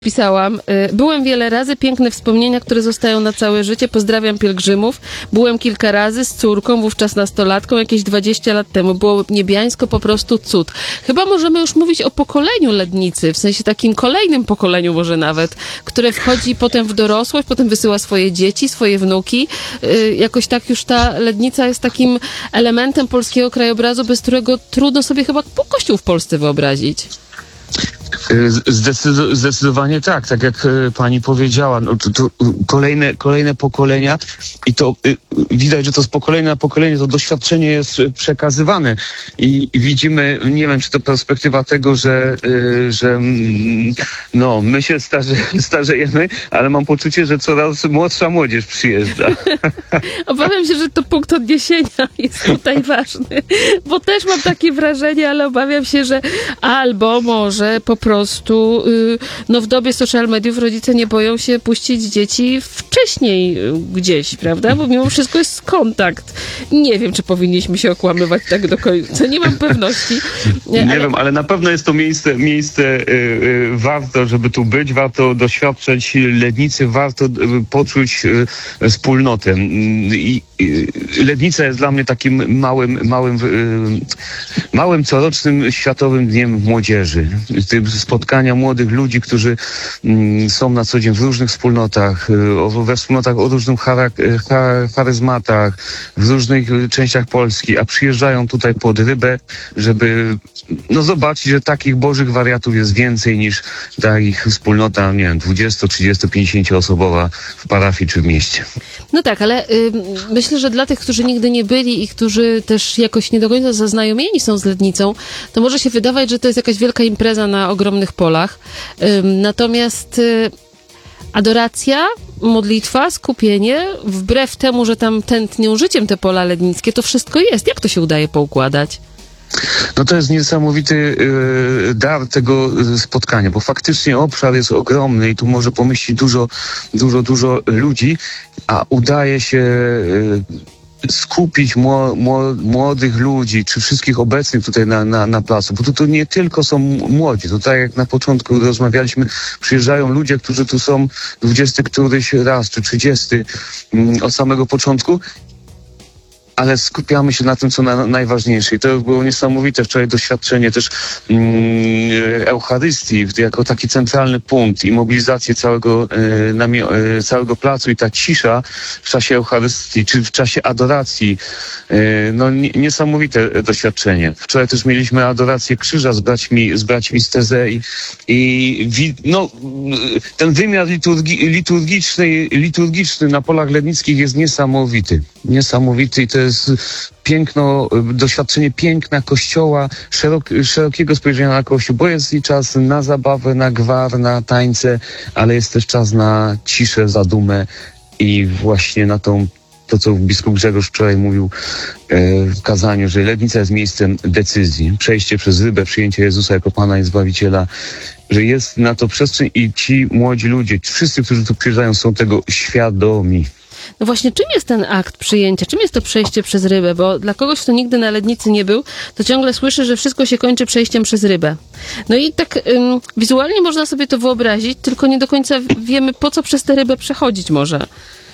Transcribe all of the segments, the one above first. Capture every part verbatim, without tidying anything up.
Pisałam. Byłem wiele razy, piękne wspomnienia, które zostają na całe życie. Pozdrawiam pielgrzymów. Byłem kilka razy z córką, wówczas nastolatką, jakieś dwadzieścia lat temu. Było niebiańsko, po prostu cud. Chyba możemy już mówić o pokoleniu Lednicy, w sensie takim kolejnym pokoleniu może nawet, które wchodzi potem w dorosłość, potem wysyła swoje dzieci, swoje wnuki. Jakoś tak już ta Lednica jest takim elementem polskiego krajobrazu, bez którego trudno sobie chyba kościół w Polsce wyobrazić. Zdecydo- zdecydowanie tak, tak jak e, pani powiedziała, no to, to kolejne, kolejne pokolenia i to y, widać, że to z pokolenia na pokolenie to doświadczenie jest przekazywane i, i widzimy, nie wiem, czy to perspektywa tego, że, y, że mm, no, my się starze, starzejemy, ale mam poczucie, że coraz młodsza młodzież przyjeżdża. Obawiam się, że to punkt odniesienia jest tutaj ważny, bo też mam takie wrażenie, ale obawiam się, że albo może po prostu y, no w dobie social mediów rodzice nie boją się puścić dzieci wcześniej gdzieś, prawda? Bo mimo wszystko jest kontakt. Nie wiem, czy powinniśmy się okłamywać tak do końca. Nie mam pewności. Nie ale... wiem, ale na pewno jest to miejsce, miejsce y, y, warto, żeby tu być, warto doświadczać Lednicy, warto y, poczuć y, wspólnotę. I y, Lednica jest dla mnie takim małym, małym, y, małym corocznym Światowym Dniem Młodzieży. Spotkania młodych ludzi, którzy mm, są na co dzień w różnych wspólnotach, y, we wspólnotach o różnych charak- char- charyzmatach, w różnych częściach Polski, a przyjeżdżają tutaj pod rybę, żeby no, zobaczyć, że takich bożych wariatów jest więcej niż ta ich wspólnota, nie wiem, dwudziesto, trzydziesto, pięćdziesięcio osobowa w parafii czy w mieście. No tak, ale y, myślę, że dla tych, którzy nigdy nie byli i którzy też jakoś nie do końca zaznajomieni są z Lednicą, to może się wydawać, że to jest jakaś wielka impreza na ogromnych polach. Y, natomiast y, adoracja, modlitwa, skupienie, wbrew temu, że tam tętnią życiem te pola lednickie, to wszystko jest. Jak to się udaje poukładać? No to jest niesamowity y, dar tego spotkania, bo faktycznie obszar jest ogromny i tu może pomieścić dużo, dużo, dużo ludzi, a udaje się y, skupić mło, mło, młodych ludzi, czy wszystkich obecnych tutaj na, na, na placu, bo tu, tu nie tylko są młodzi, to tak jak na początku rozmawialiśmy, przyjeżdżają ludzie, którzy tu są dwudziesty któryś raz, czy trzydziesty mm, od samego początku, ale skupiamy się na tym, co na, najważniejsze. I to było niesamowite wczoraj doświadczenie też mm, Eucharystii jako taki centralny punkt i mobilizację całego, e, namio- e, całego placu i ta cisza w czasie Eucharystii, czy w czasie adoracji. E, no nie, niesamowite doświadczenie. Wczoraj też mieliśmy adorację krzyża z braćmi z, braćmi z Tezei i wi- no, ten wymiar liturgi- liturgiczny, liturgiczny na polach lednickich jest niesamowity. Niesamowity i to jest piękno, doświadczenie piękna Kościoła, szerok, szerokiego spojrzenia na Kościół, bo jest i czas na zabawę, na gwar, na tańce, ale jest też czas na ciszę, zadumę i właśnie na tą, to co biskup Grzegorz wczoraj mówił e, w kazaniu, że Lednica jest miejscem decyzji, przejście przez rybę, przyjęcie Jezusa jako Pana i Zbawiciela, że jest na to przestrzeń i ci młodzi ludzie, wszyscy, którzy tu przyjeżdżają, są tego świadomi. No właśnie, czym jest ten akt przyjęcia? Czym jest to przejście przez rybę? Bo dla kogoś, kto nigdy na Lednicy nie był, to ciągle słyszy, że wszystko się kończy przejściem przez rybę. No i tak ym, wizualnie można sobie to wyobrazić, tylko nie do końca wiemy, po co przez tę rybę przechodzić może.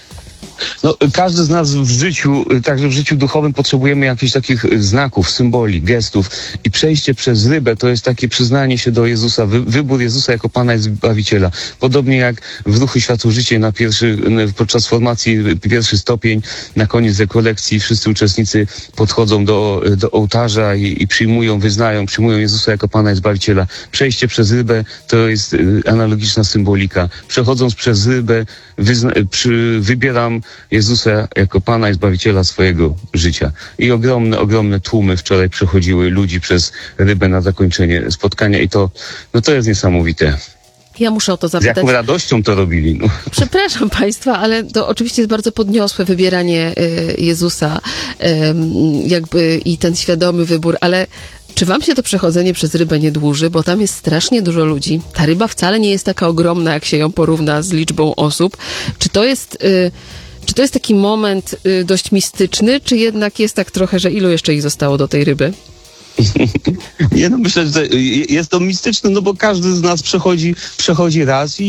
No, każdy z nas w życiu, także w życiu duchowym potrzebujemy jakichś takich znaków, symboli, gestów i przejście przez rybę to jest takie przyznanie się do Jezusa, wy, wybór Jezusa jako Pana i Zbawiciela. Podobnie jak w Ruchu Światło-Życie na pierwszy, podczas formacji pierwszy stopień, na koniec rekolekcji wszyscy uczestnicy podchodzą do, do ołtarza i, i przyjmują, wyznają, przyjmują Jezusa jako Pana i Zbawiciela. Przejście przez rybę to jest analogiczna symbolika. Przechodząc przez rybę wyzna, przy, wybieram Jezusa jako Pana i Zbawiciela swojego życia. I ogromne, ogromne tłumy wczoraj przechodziły ludzi przez rybę na zakończenie spotkania i to, no to jest niesamowite. Ja muszę o to zapytać. Z jaką radością to robili. No. Przepraszam Państwa, ale to oczywiście jest bardzo podniosłe wybieranie y, Jezusa y, jakby i ten świadomy wybór, ale czy wam się to przechodzenie przez rybę nie dłuży? Bo tam jest strasznie dużo ludzi. Ta ryba wcale nie jest taka ogromna, jak się ją porówna z liczbą osób. Czy to jest... Y, Czy to jest taki moment y, dość mistyczny, czy jednak jest tak trochę, że ilu jeszcze ich zostało do tej ryby? Nie no, myślę, że jest to mistyczne, no bo każdy z nas przechodzi, przechodzi raz i